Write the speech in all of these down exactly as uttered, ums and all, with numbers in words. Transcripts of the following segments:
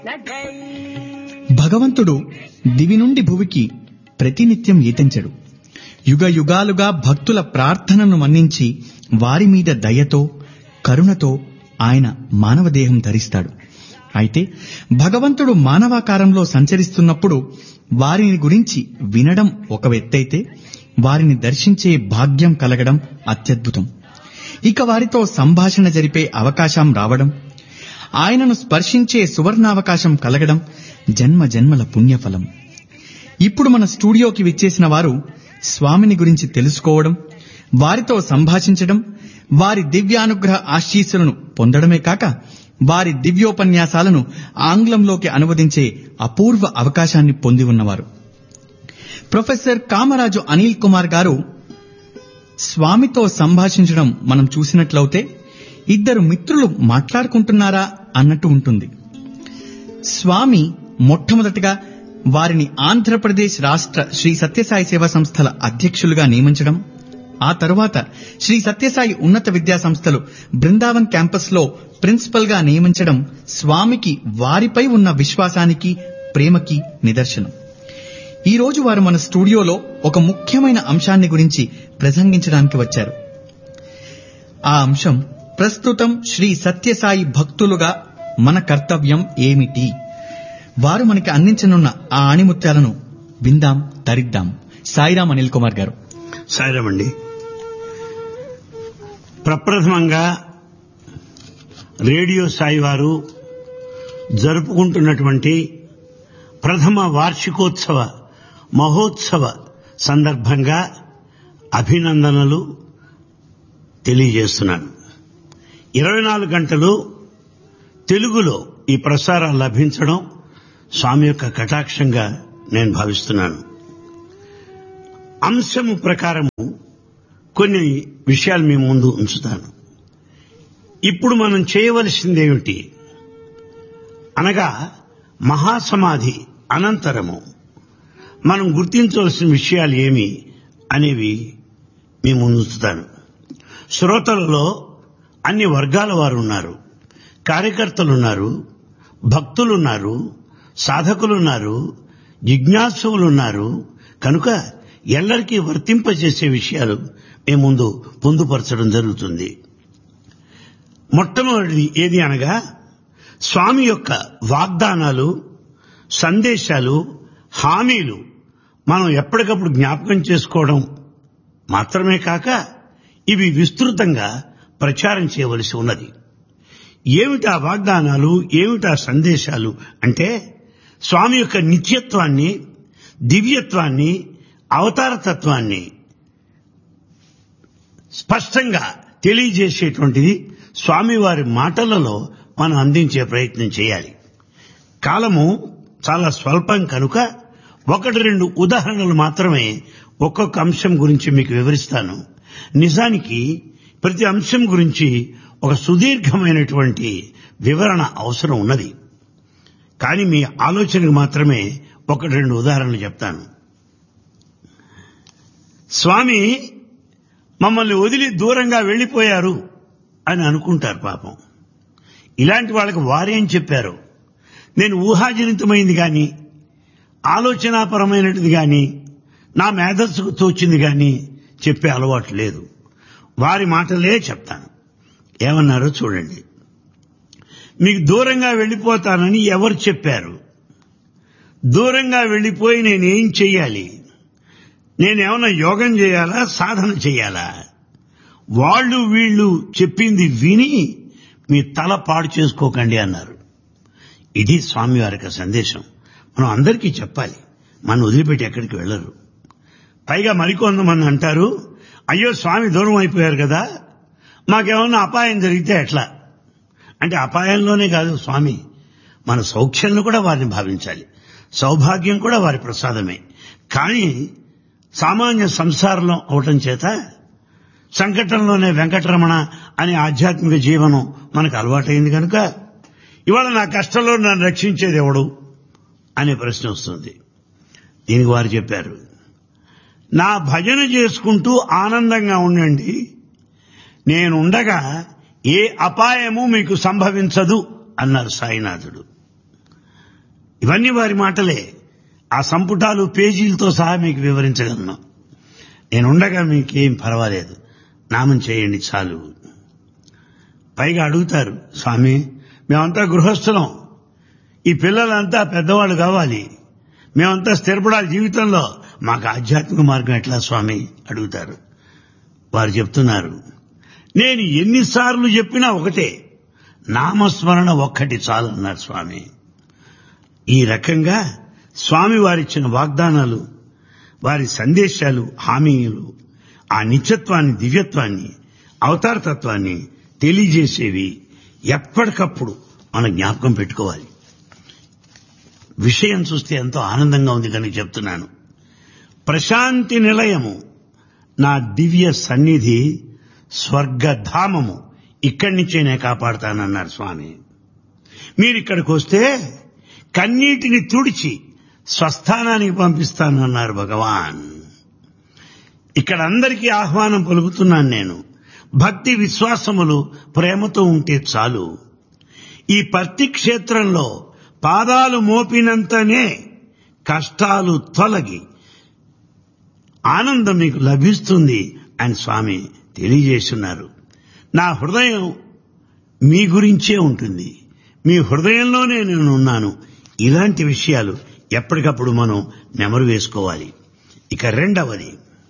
భగవంతుడు దివి నుండి భువికి ప్రతినిత్యం ఈతించడు. యుగ యుగాలుగా భక్తుల ప్రార్థనను మన్నించి వారి మీద దయతో కరుణతో ఆయన మానవదేహం ధరిస్తాడు. అయితే భగవంతుడు మానవాకారంలో సంచరిస్తున్నప్పుడు వారిని గురించి వినడం ఒక ఎత్తైతే వారిని దర్శించే భాగ్యం కలగడం అత్యద్భుతం. ఇక వారితో సంభాషణ జరిపే అవకాశం రావడం, ఆయనను స్పర్శించే సువర్ణావకాశం కలగడం జన్మ జన్మల పుణ్యఫలం. ఇప్పుడు మన స్టూడియోకి విచ్చేసిన వారు స్వామిని గురించి తెలుసుకోవడం, వారితో సంభాషించడం, వారి దివ్యానుగ్రహ ఆశీస్సులను పొందడమే కాక వారి దివ్యోపన్యాసాలను ఆంగ్లంలోకి అనువదించే అపూర్వ అవకాశాన్ని పొంది ఉన్నవారు. ప్రొఫెసర్ కామరాజు అనిల్ కుమార్ గారు స్వామితో సంభాషించడం మనం చూసినట్లయితే ఇద్దరు మిత్రులు మాట్లాడుకుంటున్నారా అన్నట్టు ఉంటుంది. స్వామి మొట్టమొదటిగా వారిని ఆంధ్రప్రదేశ్ రాష్ట్ర శ్రీ సత్యసాయి సేవా సంస్థల అధ్యక్షులుగా నియమించడం, ఆ తరువాత శ్రీ సత్యసాయి ఉన్నత విద్యా సంస్థలు బృందావన్ క్యాంపస్ లో ప్రిన్సిపల్ గా నియమించడం స్వామికి వారిపై ఉన్న విశ్వాసానికి ప్రేమకి నిదర్శనం. ఈ రోజు వారు మన స్టూడియోలో ఒక ముఖ్యమైన అంశాన్ని గురించి ప్రసంగించడానికి వచ్చారు. ఆ అంశం ప్రస్తుతం శ్రీ సత్యసాయి భక్తులుగా మన కర్తవ్యం ఏమిటి. వారు మనకి అందించనున్న ఆ ఆణిముత్యాలను విందాం, తరిద్దాం. సాయిరాం అనిల్ కుమార్ గారు. సాయిరాం అండి. ప్రప్రథమంగా రేడియో సాయి వారు జరుపుకుంటున్నటువంటి ప్రథమ వార్షికోత్సవ మహోత్సవ సందర్భంగా అభినందనలు తెలియజేస్తున్నాను. ఇరవై నాలుగు గంటలు తెలుగులో ఈ ప్రసారం లభించడం స్వామి యొక్క కటాక్షంగా నేను భావిస్తున్నాను. అంశము ప్రకారము కొన్ని విషయాలు మీ ముందు ఉంచుతాను. ఇప్పుడు మనం చేయవలసిందేమిటి అనగా మహాసమాధి అనంతరము మనం గుర్తించవలసిన విషయాలు ఏమి అనేవి మీ ముందు ఉంచుతాను. శ్రోతలలో అన్ని వర్గాల వారు ఉన్నారు. కార్యకర్తలున్నారు, భక్తులున్నారు, సాధకులున్నారు, జిజ్ఞాసులున్నారు. కనుక ఎల్లరికీ వర్తింపజేసే విషయాలు మీ ముందు పొందుపరచడం జరుగుతుంది. మొట్టమొదటిది ఏది అనగా స్వామి యొక్క వాగ్దానాలు, సందేశాలు, హామీలు మనం ఎప్పటికప్పుడు జ్ఞాపకం చేసుకోవడం మాత్రమే కాక ఇవి విస్తృతంగా ప్రచారం చేయవలసి ఉన్నది. ఏమిటా వాగ్దానాలు, ఏమిటా సందేశాలు అంటే స్వామి యొక్క నిత్యత్వాన్ని, దివ్యత్వాన్ని, అవతారతత్వాన్ని స్పష్టంగా తెలియజేసేటువంటిది స్వామివారి మాటలలో మనం అందించే ప్రయత్నం చేయాలి. కాలము చాలా స్వల్పం కనుక ఒకటి రెండు ఉదాహరణలు మాత్రమే ఒక్కొక్క అంశం గురించి మీకు వివరిస్తాను. నిజానికి ప్రతి అంశం గురించి ఒక సుదీర్ఘమైనటువంటి వివరణ అవసరం ఉన్నది. కానీ మీ ఆలోచనకు మాత్రమే ఒకటి రెండు ఉదాహరణలు చెప్తాను. స్వామి మమ్మల్ని వదిలి దూరంగా వెళ్లిపోయారు అని అనుకుంటారు పాపం. ఇలాంటి వాళ్ళకి వారేం చెప్పారు? నేను ఊహాజనితమైంది గాని, ఆలోచనాపరమైనది గాని, నా మేధస్సుకు తోచింది గాని చెప్పే అలవాటు లేదు. వారి మాటలే చెప్తాను. ఏమన్నారో చూడండి. మీకు దూరంగా వెళ్లిపోతానని ఎవరు చెప్పారు? దూరంగా వెళ్లిపోయి నేనేం చెయ్యాలి? నేనేమన్నా యోగం చేయాలా, సాధన చేయాలా? వాళ్ళు వీళ్ళు చెప్పింది విని మీ తల పాడు చేసుకోకండి అన్నారు. ఇది స్వామివారి యొక్క సందేశం. మనం అందరికీ చెప్పాలి. మనం వదిలిపెట్టి ఎక్కడికి వెళ్లరు. పైగా మరికొంతమంది అంటారు, అయ్యో స్వామి దూరం అయిపోయారు కదా, మాకేమన్నా అపాయం జరిగితే ఎట్లా? అంటే అపాయంలోనే కాదు స్వామి, మన సౌఖ్యంలో కూడా వారిని భావించాలి. సౌభాగ్యం కూడా వారి ప్రసాదమే. కానీ సామాన్య సంసారంలో అవటం చేత సంకటంలోనే వెంకటరమణ అనే ఆధ్యాత్మిక జీవనం మనకు అలవాటైంది కనుక ఇవాళ నా కష్టంలో నన్ను రక్షించేది ఎవడు అనే ప్రశ్న వస్తుంది. దీనికి వారు చెప్పారు, నా భజన చేసుకుంటూ ఆనందంగా ఉండండి, నేనుండగా ఏ అపాయము మీకు సంభవించదు అన్నారు సాయినాథుడు. ఇవన్నీ వారి మాటలే. ఆ సంపుటాలు పేజీలతో సహా మీకు వివరించగలను. నేనుండగా మీకేం పర్వాలేదు, నామం చేయండి చాలు. పైగా అడుగుతారు, స్వామి మేమంతా గృహస్థులం, ఈ పిల్లలంతా పెద్దవాళ్ళు కావాలి, మేమంతా స్థిరపడాలి జీవితంలో, మాకు ఆధ్యాత్మిక మార్గం ఎట్లా స్వామి అడుగుతారు. వారు చెప్తున్నారు, నేను ఎన్నిసార్లు చెప్పినా ఒకటే, నామస్మరణ ఒక్కటి చాలన్నారు స్వామి. ఈ రకంగా స్వామి వారిచ్చిన వాగ్దానాలు, వారి సందేశాలు, హామీలు ఆ నిత్యత్వాన్ని, దివ్యత్వాన్ని, అవతారతత్వాన్ని తెలియజేసేవి ఎప్పటికప్పుడు మనం జ్ఞాపకం పెట్టుకోవాలి. విషయం చూస్తే ఎంతో ఆనందంగా ఉంది కనుక చెప్తున్నాను. ప్రశాంతి నిలయము, నా దివ్య సన్నిధి, స్వర్గధామము, ఇక్కడి నుంచే నేను కాపాడుతానన్నారు స్వామి. మీరిక్కడికి వస్తే కన్నీటిని తుడిచి స్వస్థానానికి పంపిస్తానన్నారు భగవాన్. ఇక్కడ అందరికీ ఆహ్వానం పలుకుతున్నాను నేను. భక్తి విశ్వాసములు ప్రేమతో ఉంటే చాలు. ఈ పర్తి క్షేత్రంలో పాదాలు మోపినంతనే కష్టాలు తొలగి ఆనందం మీకు లభిస్తుంది అని స్వామి తెలియజేస్తున్నారు. నా హృదయం మీ గురించే ఉంటుంది, మీ హృదయంలోనే నేను ఉన్నాను. ఇలాంటి విషయాలు ఎప్పటికప్పుడు మనం నెమరు వేసుకోవాలి. ఇక రెండవది,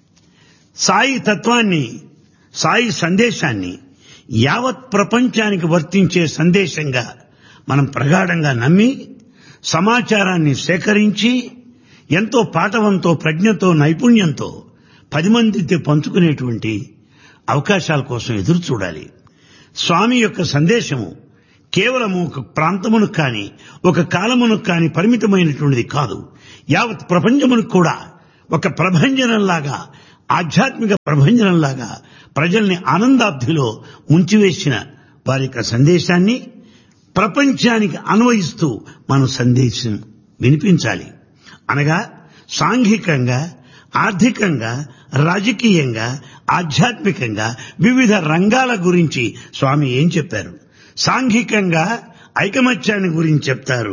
సాయి తత్వాన్ని, సాయి సందేశాన్ని యావత్ ప్రపంచానికి వర్తించే సందేశంగా మనం ప్రగాఢంగా నమ్మి సమాచారాన్ని సేకరించి ఎంతో పాటవంతో, ప్రజ్ఞతో, నైపుణ్యంతో పది మందితో పంచుకునేటువంటి అవకాశాల కోసం ఎదురు చూడాలి. స్వామి యొక్క సందేశము కేవలము ఒక ప్రాంతమునకు కానీ, ఒక కాలమునకు కానీ పరిమితమైనటువంటిది కాదు. యావత్ ప్రపంచమునకు కూడా ఒక ప్రభంజనంలాగా, ఆధ్యాత్మిక ప్రభంజనంలాగా ప్రజల్ని ఆనందాబ్ధిలో ముంచివేసిన వారి యొక్క సందేశాన్ని ప్రపంచానికి అన్వయిస్తూ మనం సందేశం వినిపించాలి. అనగా సాంఘికంగా, ఆర్థికంగా, రాజకీయంగా, ఆధ్యాత్మికంగా వివిధ రంగాల గురించి స్వామి ఏం చెప్పారు. సాంఘికంగా ఐకమత్యాన్ని గురించి చెప్తారు.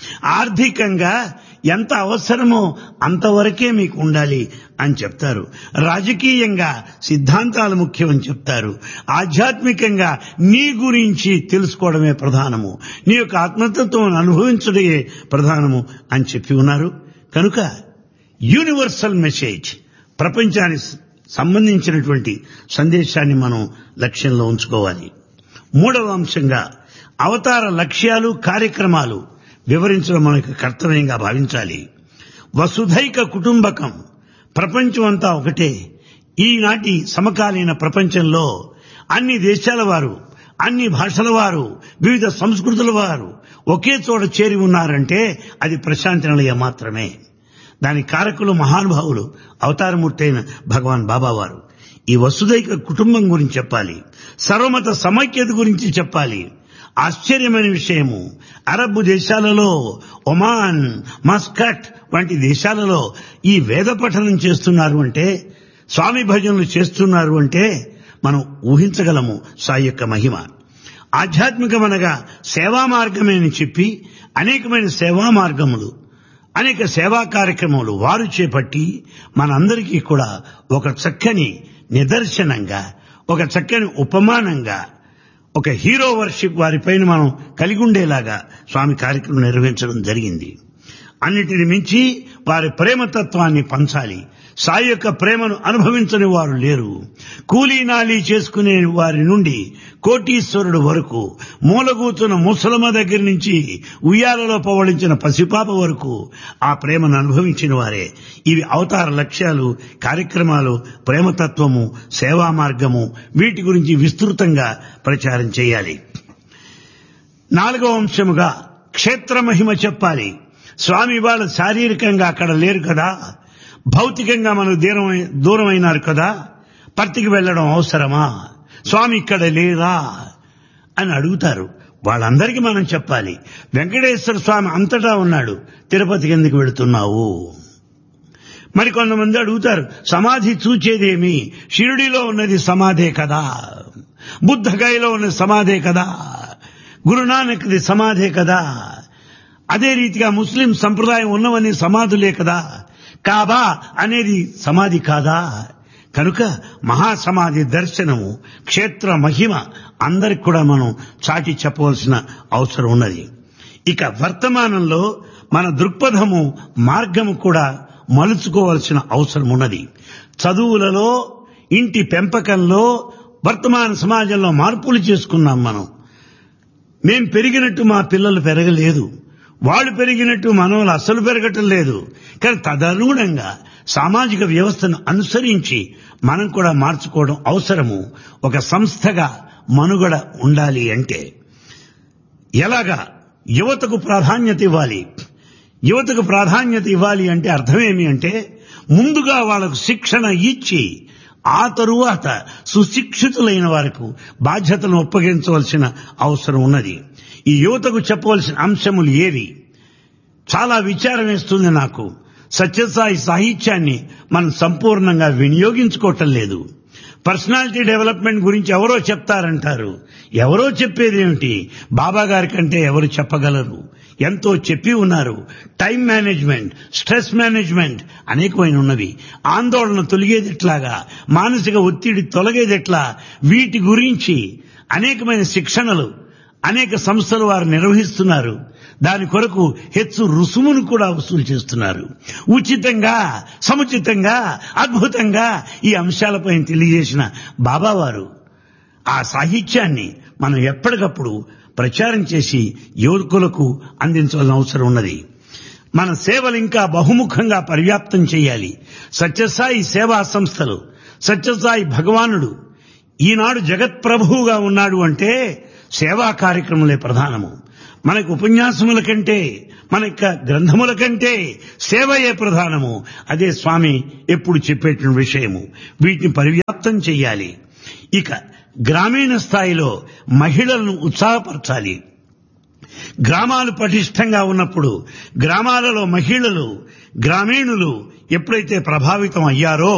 ఆర్థికంగా ఎంత అవసరమో అంతవరకే మీకు ఉండాలి అని చెప్తారు. రాజకీయంగా సిద్ధాంతాలు ముఖ్యమని చెప్తారు. ఆధ్యాత్మికంగా నీ గురించి తెలుసుకోవడమే ప్రధానము, నీ యొక్క ఆత్మతత్వం అనుభవించడమే ప్రధానము అని చెప్పి ఉన్నారు. కనుక యూనివర్సల్ మెసేజ్, ప్రపంచానికి సంబంధించినటువంటి సందేశాన్ని మనం లక్ష్యంలో ఉంచుకోవాలి. మూడవ అంశంగా అవతార లక్ష్యాలు, కార్యక్రమాలు వివరించడం మనకు కర్తవ్యంగా భావించాలి. వసుధైక కుటుంబకం, ప్రపంచం అంతా ఒకటే. ఈనాటి సమకాలీన ప్రపంచంలో అన్ని దేశాల వారు, అన్ని భాషల వారు, వివిధ సంస్కృతుల వారు ఒకే చోట చేరి ఉన్నారంటే అది ప్రశాంతి నిలయం మాత్రమే. దాని కారకులు మహానుభావులు, అవతారమూర్తి అయిన భగవాన్ బాబా వారు. ఈ వసుధైక కుటుంబం గురించి చెప్పాలి, సర్వమత సమైక్యత గురించి చెప్పాలి. ఆశ్చర్యమైన విషయము, అరబ్ దేశాలలో, ఒమాన్, మస్కట్ వంటి దేశాలలో ఈ వేద పఠనం చేస్తున్నారు అంటే, స్వామి భజనలు చేస్తున్నారు అంటే మనం ఊహించగలము సాయి యొక్క మహిమ. ఆధ్యాత్మికమనగా సేవా మార్గమే అని చెప్పి అనేకమైన సేవా మార్గములు, అనేక సేవా కార్యక్రమాలు వారు చేపట్టి మనందరికీ కూడా ఒక చక్కని నిదర్శనంగా, ఒక చక్కని ఉపమానంగా, ఒక హీరో వర్షిప్ వారిపైన మనం కలిగి ఉండేలాగా స్వామి కార్యక్రమం నిర్వహించడం జరిగింది. అన్నిటిని మించి వారి ప్రేమతత్వాన్ని పంచాలి. సాయి యొక్క ప్రేమను అనుభవించని వారు లేరు. కూలీనాలీ చేసుకునే వారి నుండి కోటీశ్వరుడు వరకు, మూలగూతున్న ముసలమ్మ దగ్గర నుంచి ఉయ్యాలలో పవళించిన పసిపాప వరకు ఆ ప్రేమను అనుభవించిన వారే. ఇవి అవతార లక్ష్యాలు, కార్యక్రమాలు, ప్రేమతత్వము, సేవా మార్గము, వీటి గురించి విస్తృతంగా ప్రచారం చేయాలి. నాలుగవ అంశముగా క్షేత్ర మహిమ చెప్పాలి. స్వామి ఇవాళ శారీరకంగా అక్కడ లేరు కదా, భౌతికంగా మనకు దూరం దూరమైనారు కదా, పర్తికి వెళ్లడం అవసరమా, స్వామి ఇక్కడ లేరా అని అడుగుతారు. వాళ్ళందరికీ మనం చెప్పాలి, వెంకటేశ్వర స్వామి అంతటా ఉన్నాడు, తిరుపతికి ఎందుకు వెళుతున్నావు? మరి కొంతమంది అడుగుతారు, సమాధి చూచేదేమి, షిరిడిలో ఉన్నది సమాధే కదా, బుద్ధగయలో ఉన్నది సమాధే కదా, గురునానక్ది సమాధే కదా, అదే రీతిగా ముస్లిం సంప్రదాయం ఉన్నవన్నీ సమాధులే కదా, కాబా అనేది సమాధి కాదా? కనుక మహాసమాధి దర్శనము, క్షేత్ర మహిమ అందరికి కూడా మనం చాటి చెప్పవలసిన అవసరం ఉన్నది. ఇక వర్తమానంలో మన దృక్పథము, మార్గము కూడా మలుచుకోవలసిన అవసరం ఉన్నది. చదువులలో, ఇంటి పెంపకంలో, వర్తమాన సమాజంలో మార్పులు చేసుకున్నాం మనం. మేం పెరిగినట్టు మా పిల్లలు పెరగలేదు, వాళ్ళు పెరిగినట్టు మనవలు అస్సలు పెరగటం లేదు. కానీ తదనుగుణంగా సామాజిక వ్యవస్థను అనుసరించి మనం కూడా మార్చుకోవడం అవసరము. ఒక సంస్థగా మనుగడ ఉండాలి అంటే ఎలాగా? యువతకు ప్రాధాన్యత ఇవ్వాలి. యువతకు ప్రాధాన్యత ఇవ్వాలి అంటే అర్థమేమి అంటే, ముందుగా వాళ్లకు శిక్షణ ఇచ్చి ఆ తరువాత సుశిక్షితులైన వారికి బాధ్యతలను ఒప్పగించవలసిన అవసరం ఉన్నది. ఈ యువతకు చెప్పవలసిన అంశములు ఏవి? చాలా విచారం వేస్తుంది నాకు. సత్యసాయి సాహిత్యాన్ని మనం సంపూర్ణంగా వినియోగించుకోవటం లేదు. పర్సనాలిటీ డెవలప్మెంట్ గురించి ఎవరో చెప్తారంటారు. ఎవరో చెప్పేదేమిటి? బాబా గారి కంటే ఎవరు చెప్పగలరు? ఎంతో చెప్పి ఉన్నారు. టైం మేనేజ్మెంట్, స్ట్రెస్ మేనేజ్మెంట్ అనేకమైన ఉన్నవి. ఆందోళన తొలగేదెట్లాగా, మానసిక ఒత్తిడి తొలగేదెట్లా, వీటి గురించి అనేకమైన శిక్షణలు అనేక సంస్థలు వారు నిర్వహిస్తున్నారు. దాని కొరకు హెచ్చు రుసుమును కూడా వసూలు చేస్తున్నారు. ఉచితంగా, సముచితంగా, అద్భుతంగా ఈ అంశాలపై తెలియజేసిన బాబావారు ఆ సాహిత్యాన్ని మనం ఎప్పటికప్పుడు ప్రచారం చేసి యువకులకు అందించాల్సిన అవసరం ఉన్నది. మన సేవలు ఇంకా బహుముఖంగా పర్యాప్తం చేయాలి. సత్యసాయి సేవా సంస్థలు, సత్యసాయి భగవానుడు ఈనాడు జగత్ప్రభువుగా ఉన్నాడు అంటే సేవా కార్యక్రమాలే ప్రధానము. మనకు ఉపన్యాసముల కంటే, మన గ్రంథముల కంటే సేవయే ప్రధానము. అదే స్వామి ఎప్పుడు చెప్పేటువంటి విషయము. వీటిని పరివ్యాప్తం చేయాలి. ఇక గ్రామీణ స్థాయిలో మహిళలను ఉత్సాహపరచాలి. గ్రామాలు పటిష్టంగా ఉన్నప్పుడు గ్రామాలలో మహిళలు, గ్రామీణులు ఎప్పుడైతే ప్రభావితం అయ్యారో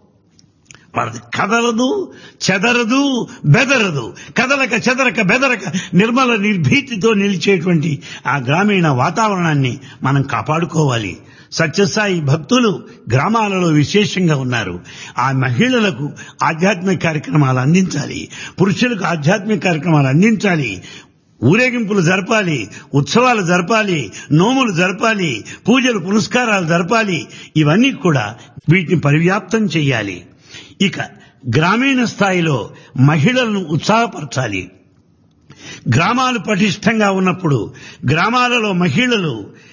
వాళ్ళది కదలదు, చెదరదు, బెదరదు. కదలక చెదరక బెదరక నిర్మల నిర్భీతితో నిలిచేటువంటి ఆ గ్రామీణ వాతావరణాన్ని మనం కాపాడుకోవాలి. సత్యసాయి భక్తులు గ్రామాలలో విశేషంగా ఉన్నారు. ఆ మహిళలకు ఆధ్యాత్మిక కార్యక్రమాలు అందించాలి, పురుషులకు ఆధ్యాత్మిక కార్యక్రమాలు అందించాలి. ఊరేగింపులు జరపాలి, ఉత్సవాలు జరపాలి, నోములు జరపాలి, పూజలు పునస్కారాలు జరపాలి. ఇవన్నీ కూడా వీటిని పరివ్యాప్తం చేయాలి. ఇక గ్రామీణ స్థాయిలో మహిళలను ఉత్సాహపరచాలి. గ్రామాలు పటిష్టంగా ఉన్నప్పుడు గ్రామాలలో మహిళలు,